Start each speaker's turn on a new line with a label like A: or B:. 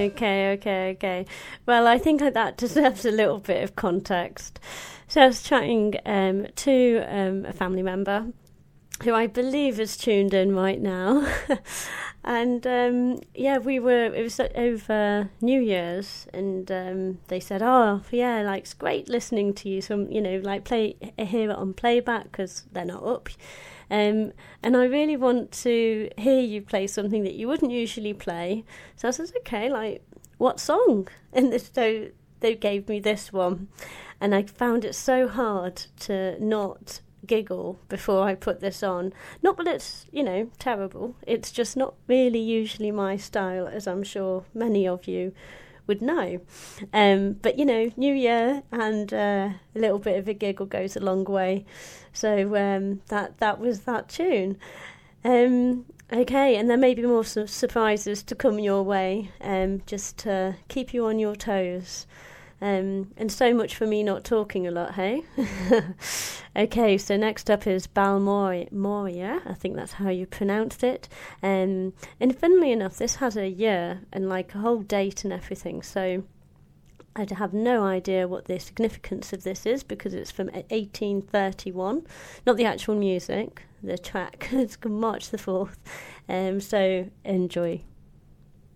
A: Okay. Well, I think that deserves a little bit of context. So I was chatting to a family member who I believe is tuned in right now. And it was over New Year's, and they said, "Oh, yeah, like it's great listening to you. Some, hear it on playback because they're not up. And I really want to hear you play something that you wouldn't usually play." So I said, "Okay, like what song?" And so they gave me this one, and I found it so hard to not giggle before I put this on. Not that it's, terrible. It's just not really usually my style, as I'm sure many of you would know. But, New Year and a little bit of a giggle goes a long way. So that was that tune. Okay, and there may be more surprises to come your way, just to keep you on your toes. And so much for me not talking a lot, hey? Okay, so next up is Balmoria. I think that's how you pronounced it. And funnily enough, this has a year and like a whole date and everything. So I have no idea what the significance of this is because it's from 1831. Not the actual music, the track. It's March the 4th. So enjoy.